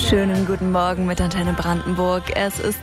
Schönen guten Morgen mit Antenne Brandenburg. Es ist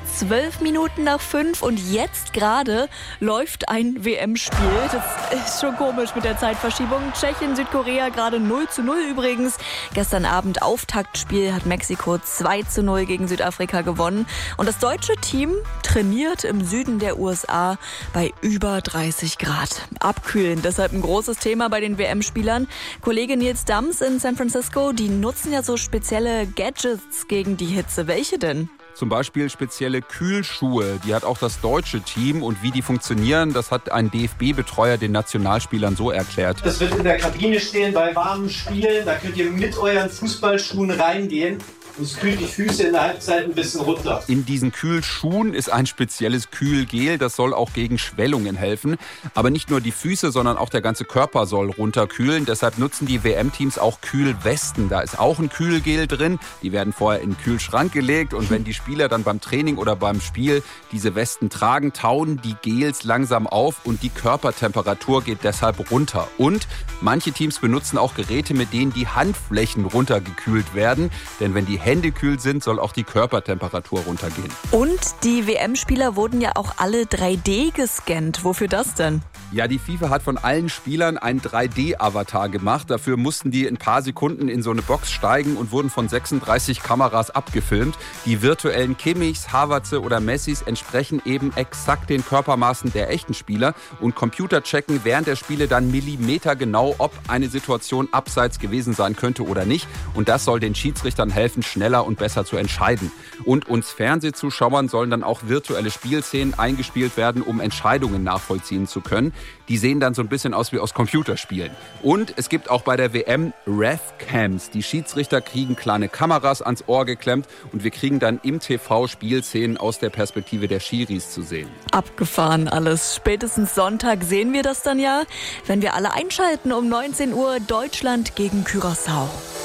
5:12 und jetzt gerade läuft ein WM-Spiel. Das ist schon komisch mit der Zeitverschiebung. Tschechien, Südkorea gerade 0:0 übrigens. Gestern Abend Auftaktspiel hat Mexiko 2:0 gegen Südafrika gewonnen. Und das deutsche Team trainiert im Süden der USA bei über 30 Grad. Abkühlen, deshalb ein großes Thema bei den WM-Spielern. Kollege Nils Dams in San Francisco, die nutzen ja so spezielle Gadgets gegen die Hitze. Welche denn? Zum Beispiel spezielle Kühlschuhe. Die hat auch das deutsche Team. Und wie die funktionieren, das hat ein DFB-Betreuer den Nationalspielern so erklärt. Das wird in der Kabine stehen bei warmen Spielen. Da könnt ihr mit euren Fußballschuhen reingehen. Und es kühlt die Füße in der Halbzeit ein bisschen runter. In diesen Kühlschuhen ist ein spezielles Kühlgel. Das soll auch gegen Schwellungen helfen. Aber nicht nur die Füße, sondern auch der ganze Körper soll runterkühlen. Deshalb nutzen die WM-Teams auch Kühlwesten. Da ist auch ein Kühlgel drin. Die werden vorher in den Kühlschrank gelegt. Und wenn die Spieler dann beim Training oder beim Spiel diese Westen tragen, tauen die Gels langsam auf und die Körpertemperatur geht deshalb runter. Und manche Teams benutzen auch Geräte, mit denen die Handflächen runtergekühlt werden. Denn wenn die Hände kühl sind, soll auch die Körpertemperatur runtergehen. Und die WM-Spieler wurden ja auch alle 3D gescannt. Wofür das denn? Ja, die FIFA hat von allen Spielern einen 3D-Avatar gemacht. Dafür mussten die in ein paar Sekunden in so eine Box steigen und wurden von 36 Kameras abgefilmt. Die virtuellen Kimmichs, Havertze oder Messis entsprechen eben exakt den Körpermaßen der echten Spieler. Und Computer checken während der Spiele dann millimetergenau, ob eine Situation abseits gewesen sein könnte oder nicht. Und das soll den Schiedsrichtern helfen, schneller und besser zu entscheiden. Und uns Fernsehzuschauern sollen dann auch virtuelle Spielszenen eingespielt werden, um Entscheidungen nachvollziehen zu können. Die sehen dann so ein bisschen aus wie aus Computerspielen. Und es gibt auch bei der WM Ref-Cams. Die Schiedsrichter kriegen kleine Kameras ans Ohr geklemmt und wir kriegen dann im TV Spielszenen aus der Perspektive der Schiris zu sehen. Abgefahren alles. Spätestens Sonntag sehen wir das dann ja, wenn wir alle einschalten um 19 Uhr Deutschland gegen Curaçao.